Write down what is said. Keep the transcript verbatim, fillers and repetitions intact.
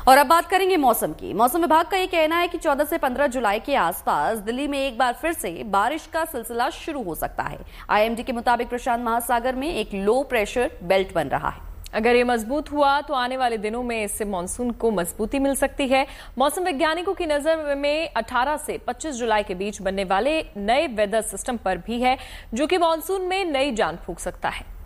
और अब बात करेंगे मौसम की। मौसम विभाग का ये कहना है कि चौदह से पंद्रह जुलाई के आसपास दिल्ली में एक बार फिर से बारिश का सिलसिला शुरू हो सकता है। आईएमडी के मुताबिक प्रशांत महासागर में एक लो प्रेशर बेल्ट बन रहा है। अगर ये मजबूत हुआ तो आने वाले दिनों में इससे मानसून को मजबूती मिल सकती है। मौसम वैज्ञानिकों की नजर में अठारह से पच्चीस जुलाई के बीच बनने वाले नए वेदर सिस्टम पर भी है, जो कि मानसून में नई जान फूंक सकता है।